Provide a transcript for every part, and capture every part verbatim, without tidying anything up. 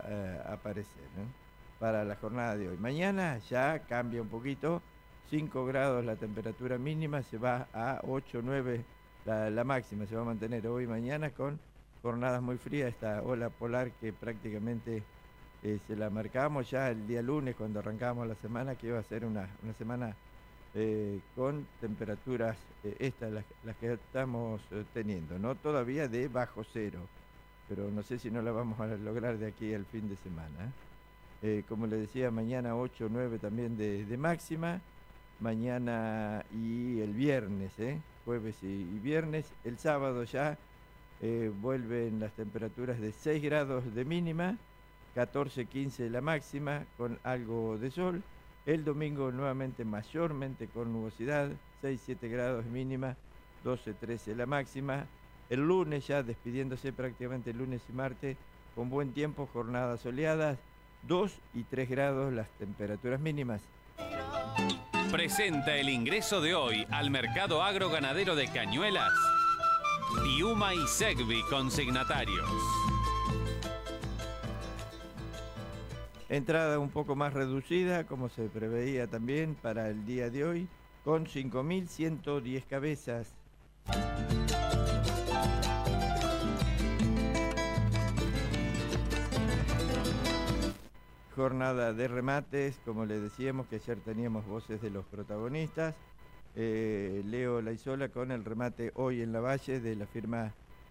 eh, aparecer, ¿no? Para la jornada de hoy. Mañana ya cambia un poquito, cinco grados la temperatura mínima, se va a ocho, nueve la, la máxima, se va a mantener hoy y mañana con jornadas muy frías, esta ola polar que prácticamente eh, se la marcamos ya el día lunes cuando arrancamos la semana, que iba a ser una, una semana eh, con temperaturas, eh, estas las, las que estamos eh, teniendo, ¿no? Todavía de bajo cero, pero no sé si no la vamos a lograr de aquí al fin de semana. Eh, como le decía, mañana ocho, nueve también de, de máxima, mañana y el viernes, ¿eh? jueves y, y viernes, el sábado ya eh, vuelven las temperaturas de seis grados de mínima, catorce, quince la máxima, con algo de sol. El domingo nuevamente mayormente con nubosidad, seis, siete grados mínima, doce, trece la máxima. El lunes ya despidiéndose prácticamente el lunes y martes, con buen tiempo, jornadas soleadas, dos y tres grados las temperaturas mínimas. Presenta el ingreso de hoy al mercado agroganadero de Cañuelas, Piuma y Segvi consignatarios. Entrada un poco más reducida, como se preveía también para el día de hoy, con cinco mil ciento diez cabezas. Jornada de remates, como le decíamos que ayer teníamos voces de los protagonistas. Eh, Leo Laizola con el remate hoy en la Valle de la firma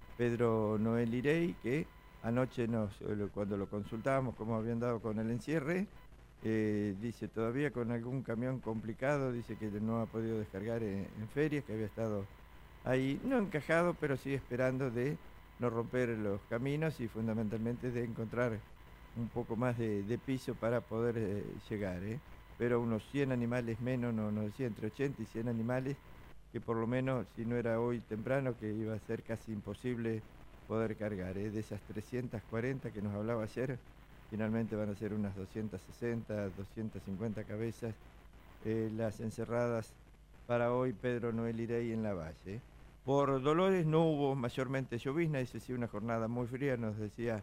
Pedro Noel Irey, que anoche nos, cuando lo consultábamos cómo habían dado con el encierre, eh, dice todavía con algún camión complicado, dice que no ha podido descargar en, en ferias, que había estado ahí, no encajado, pero sí esperando de no romper los caminos y fundamentalmente de encontrar un poco más de, de piso para poder eh, llegar, ¿eh? pero unos cien animales menos, no, no decía, entre ochenta y cien animales, que por lo menos, si no era hoy temprano, que iba a ser casi imposible poder cargar, ¿eh? de esas trescientas cuarenta que nos hablaba ayer, finalmente van a ser unas doscientas sesenta, doscientas cincuenta cabezas, eh, las encerradas para hoy Pedro Noel Irey en la Valle. Por Dolores no hubo mayormente llovizna, dice sí, una jornada muy fría, nos decía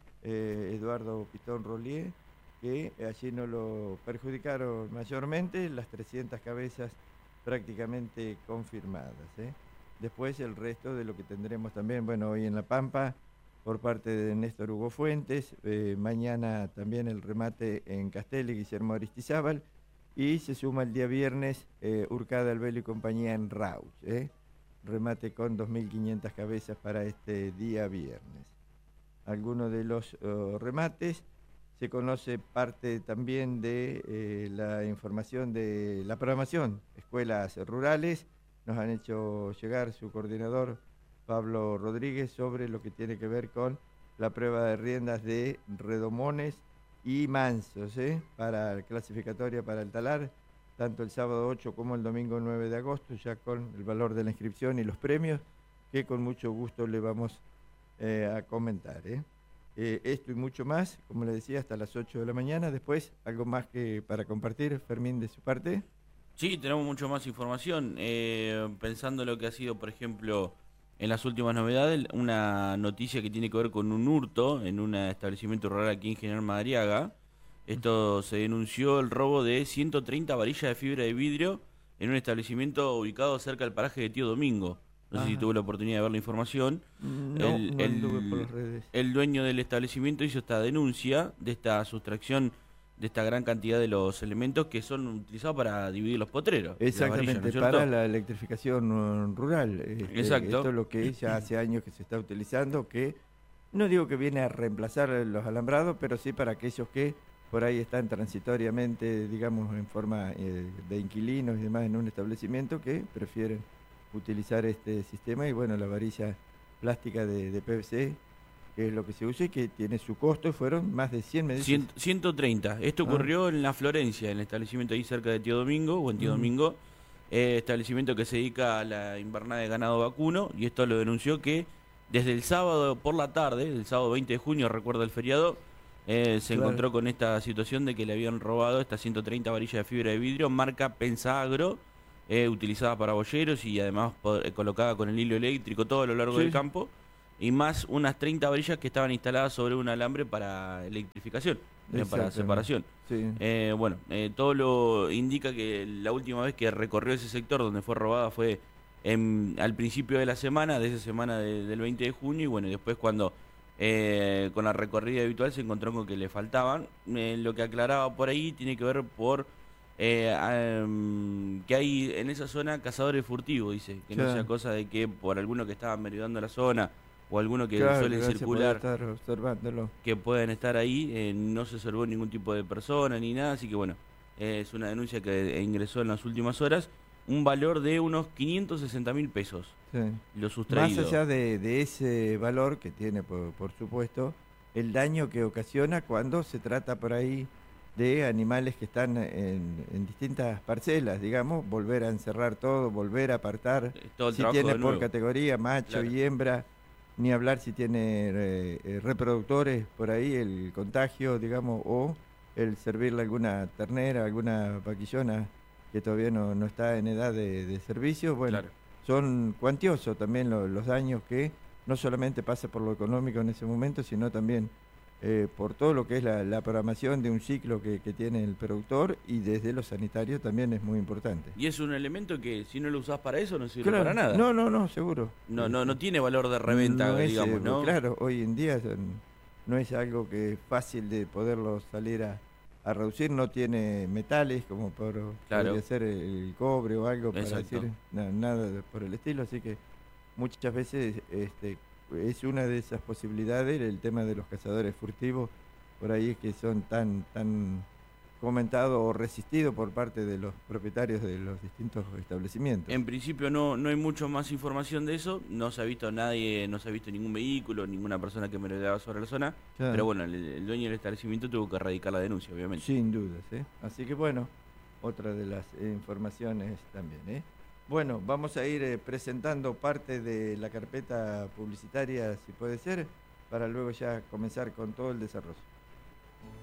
Eh, Eduardo Pitón Rollier, que allí no lo perjudicaron mayormente, las trescientas cabezas prácticamente confirmadas. ¿eh? Después el resto de lo que tendremos también, bueno, hoy en La Pampa, por parte de Néstor Hugo Fuentes, eh, mañana también el remate en Castelli, Guillermo Aristizábal, y se suma el día viernes eh, Urcada Albelo y compañía en Rauch, ¿eh? remate con dos mil quinientas cabezas para este día viernes. Algunos de los uh, remates, se conoce parte también de eh, la información de la programación, escuelas rurales, nos han hecho llegar su coordinador Pablo Rodríguez sobre lo que tiene que ver con la prueba de riendas de redomones y mansos, ¿eh? para clasificatoria para el talar, tanto el sábado ocho como el domingo nueve de agosto, ya con el valor de la inscripción y los premios, que con mucho gusto le vamos Eh, a comentar. ¿eh? Eh, esto y mucho más, como le decía, hasta las ocho de la mañana. Después, algo más que para compartir, Fermín, de su parte. Sí, tenemos mucho más información. Eh, pensando lo que ha sido, por ejemplo, en las últimas novedades, una noticia que tiene que ver con un hurto en un establecimiento rural aquí en General Madariaga. Esto se denunció el robo de ciento treinta varillas de fibra de vidrio en un establecimiento ubicado cerca del paraje de Tío Domingo. No Ajá. sé si tuvo la oportunidad de ver la información. No, el, no el, por las redes. El dueño del establecimiento hizo esta denuncia de esta sustracción de esta gran cantidad de los elementos que son utilizados para dividir los potreros. Exactamente, varilla, ¿no para la electrificación rural. Este, Exacto. Esto es lo que ya hace años que se está utilizando, que no digo que viene a reemplazar los alambrados, pero sí para aquellos que por ahí están transitoriamente, digamos, en forma eh, de inquilinos y demás en un establecimiento que prefieren utilizar este sistema y bueno, la varilla plástica de, de P V C, que es lo que se usa y que tiene su costo, fueron más de cien medidas. ciento treinta. Esto ah. ocurrió en La Florencia, en el establecimiento ahí cerca de Tío Domingo, o en Tío mm. Domingo, eh, establecimiento que se dedica a la invernada de ganado vacuno, y esto lo denunció que desde el sábado por la tarde, el sábado veinte de junio, recuerda el feriado, eh, se claro. encontró con esta situación de que le habían robado estas ciento treinta varillas de fibra de vidrio, marca Pensagro, Eh, utilizada para bolleros y además eh, colocada con el hilo eléctrico todo a lo largo sí. del campo, y más unas treinta varillas que estaban instaladas sobre un alambre para electrificación, eh, para separación. Sí. Eh, bueno, eh, todo lo indica que la última vez que recorrió ese sector donde fue robada fue en, al principio de la semana, de esa semana de, del veinte de junio, y bueno, después cuando eh, con la recorrida habitual se encontró con que le faltaban. Eh, lo que aclaraba por ahí tiene que ver por eh, um, que hay en esa zona cazadores furtivos, dice, que claro. no sea cosa de que por alguno que estaba merodeando la zona o alguno que claro, suelen circular, estar observándolo, que pueden estar ahí, eh, no se observó ningún tipo de persona ni nada, así que bueno, eh, es una denuncia que ingresó en las últimas horas, un valor de unos quinientos sesenta mil pesos, sí. lo sustraído. Más allá de, de ese valor que tiene, por, por supuesto, el daño que ocasiona cuando se trata por ahí de animales que están en, en distintas parcelas, digamos, volver a encerrar todo, volver a apartar, todo el si tiene por nuevo. categoría macho Claro. y hembra, ni hablar si tiene eh, eh, reproductores por ahí, el contagio, digamos, o el servirle alguna ternera, alguna vaquillona que todavía no, no está en edad de, de servicio. Bueno, Claro. son cuantiosos también lo, los daños que no solamente pasa por lo económico en ese momento, sino también eh, por todo lo que es la, la programación de un ciclo que, que tiene el productor, y desde lo sanitario también es muy importante. Y es un elemento que si no lo usás para eso no sirve Claro, para nada. No, no, no, seguro. No, no, no tiene valor de reventa, no es, digamos, eh, ¿no? Claro, hoy en día son, no es algo que es fácil de poderlo salir a, a reducir, no tiene metales como por, Claro. podría ser el cobre o algo, para Exacto. decir na- nada de- por el estilo, así que muchas veces este, es una de esas posibilidades el tema de los cazadores furtivos, por ahí es que son tan, tan comentados o resistidos por parte de los propietarios de los distintos establecimientos. En principio no, no hay mucho más información de eso, no se ha visto nadie, no se ha visto ningún vehículo, ninguna persona que merodeaba sobre la zona, Claro. pero bueno, el, el dueño del establecimiento tuvo que erradicar la denuncia, obviamente. Sin dudas, ¿eh? Así que bueno, otra de las eh, informaciones también, ¿eh? Bueno, vamos a ir eh, presentando parte de la carpeta publicitaria, si puede ser, para luego ya comenzar con todo el desarrollo.